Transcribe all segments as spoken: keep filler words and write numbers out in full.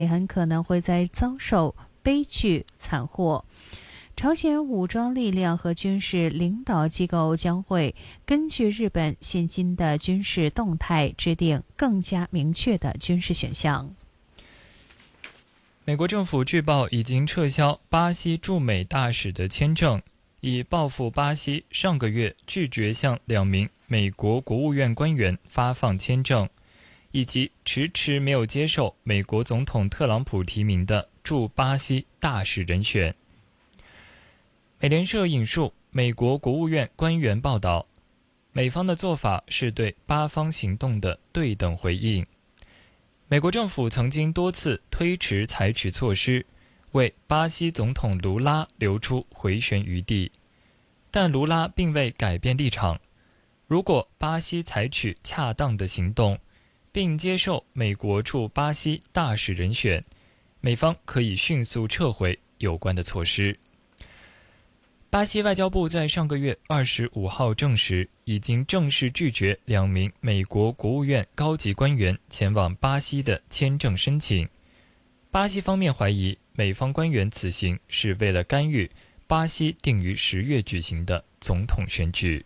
很可能会在遭受悲剧惨祸。朝鲜武装力量和军事领导机构将会根据日本现今的军事动态，制定更加明确的军事选项。 美国政府据报已经撤销巴西驻美大使的签证，以报复巴西上个月拒绝向两名美国国务院官员发放签证，以及迟迟没有接受美国总统特朗普提名的驻巴西大使人选。美联社引述美国国务院官员报道，美方的做法是对巴方行动的对等回应。美国政府曾经多次推迟采取措施，为巴西总统卢拉留出回旋余地，但卢拉并未改变立场。如果巴西采取恰当的行动，并接受美国驻巴西大使人选，美方可以迅速撤回有关的措施。巴西外交部在上个月二十五号证实，已经正式拒绝两名美国国务院高级官员前往巴西的签证申请。巴西方面怀疑美方官员此行是为了干预巴西定于十月举行的总统选举。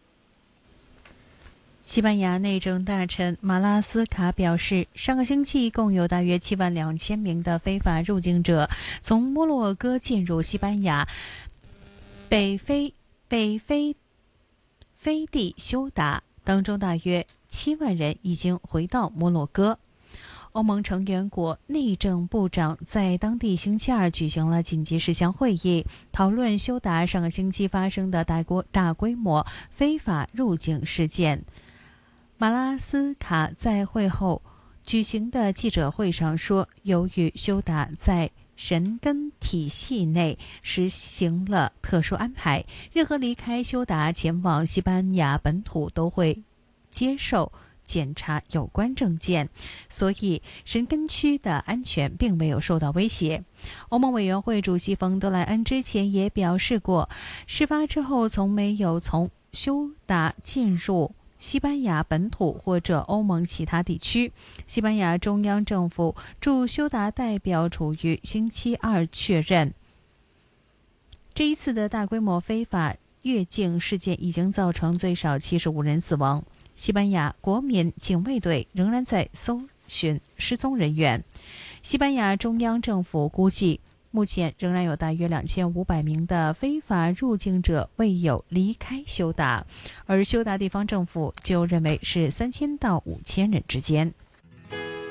西班牙内政大臣马拉斯卡表示，上个星期共有大约七万两千名的非法入境者从摩洛哥进入西班牙北非北非飞地休达，当中大约七万人已经回到摩洛哥。欧盟成员国内政部长在当地星期二举行了紧急事项会议，讨论休达上个星期发生的大国大规模非法入境事件。马拉斯卡在会后举行的记者会上说，由于休达在申根体系内实行了特殊安排，任何离开休达前往西班牙本土都会接受检查有关证件，所以申根区的安全并没有受到威胁。欧盟委员会主席冯德莱恩之前也表示过，事发之后从没有从休达进入西班牙本土或者欧盟其他地区。西班牙中央政府驻休达代表处于星期二确认，这一次的大规模非法越境事件已经造成最少七十五人死亡。西班牙国民警卫队仍然在搜寻失踪人员。西班牙中央政府估计，目前仍然有大约两千五百名的非法入境者未有离开休达，而休达地方政府就认为是三千到五千人之间。